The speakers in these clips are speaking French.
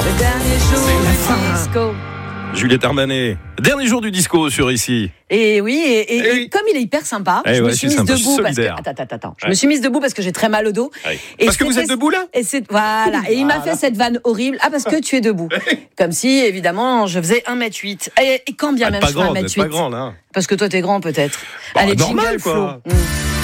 Le dernier jour du disco. Juliette Armanet, dernier jour du disco sur ici. Et oui, et comme il est hyper sympa, je me suis mise debout parce que attends. Je me suis mise debout parce que j'ai très mal au dos. Ouais. Et parce que vous êtes debout là. Voilà. Et il m'a fait cette vanne horrible. Ah, parce que tu es debout. Comme si évidemment je faisais 1m8. Et quand bien même je fais 1m8. Pas grande, hein. Parce que toi t'es grand peut-être. Bah, allez, normal, jingle quoi. Flo.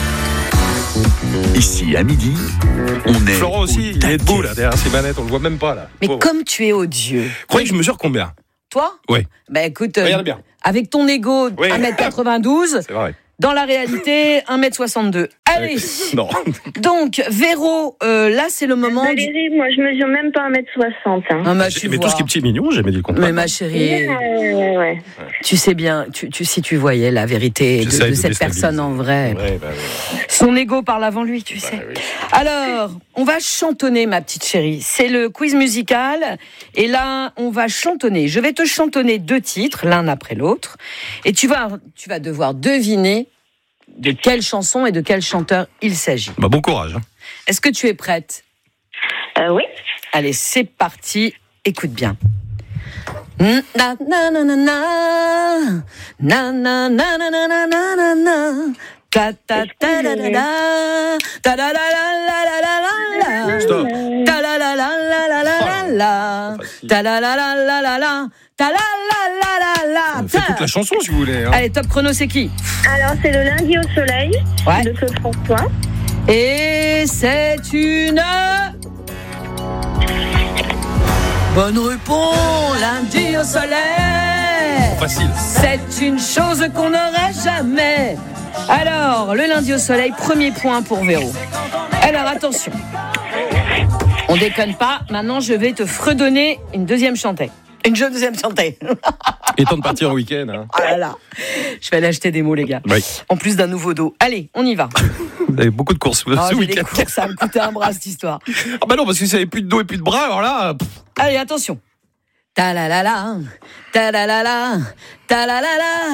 Ici, à midi, on est Florent aussi, il est debout là, derrière ses manettes, on le voit même pas là. Mais Pauvre. comme tu es odieux. Vous croyez que je mesure combien? Toi? Oui. Bah écoute, Regarde bien. avec ton ego Oui. 1m92, C'est vrai. dans la réalité 1m62. Allez. Non. Donc Véro, là c'est le moment. Valérie, moi je mesure même pas 1m60. Hein. Ah, Mais tout ce qui est petit et mignon, j'ai jamais dit le contraire. Mais ma chérie, Ouais. tu sais bien, si tu voyais la vérité de J'essaie de cette personne en vrai. Ouais. Son ego parle avant lui, tu sais. oui. Alors, on va chantonner, ma petite chérie. C'est le quiz musical. Et là, on va chantonner. Je vais te chantonner 2 titres, l'un après l'autre. Et tu vas devoir deviner de quelle chanson et de quel chanteur il s'agit. Bah, bon courage. Hein. Est-ce que tu es prête ? Oui. Allez, c'est parti. Écoute bien. Na na na na na na na na na na na na na. Ta ta ta da da da ta da da la la la la la. Stop. Ta la la la la la la la. Ta la la la la la la. Ta la la la la la. Faites toute la chanson si vous voulez. Hein. Allez, top chrono, c'est qui ? Alors c'est le lundi au soleil Ouais. de Claude François. Et c'est une bonne réponse. Lundi au soleil. Facile. C'est une chose qu'on n'aurait jamais. Alors, le lundi au soleil, premier point pour Véro. Alors, attention. On déconne pas. Maintenant, je vais te fredonner une deuxième chantée. Une deuxième chantée. Et temps de partir en week-end. Hein. Oh là là. Je vais aller acheter des mots, les gars. Oui. En plus d'un nouveau dos. Allez, on y va. Vous avez beaucoup de courses ce J'ai des week-end. courses, ça va me coûter un bras, cette histoire. Ah bah non, parce que si vous n'avez plus de dos et plus de bras, alors là... Allez, attention. Ta la la la, ta la la la, ta la la la.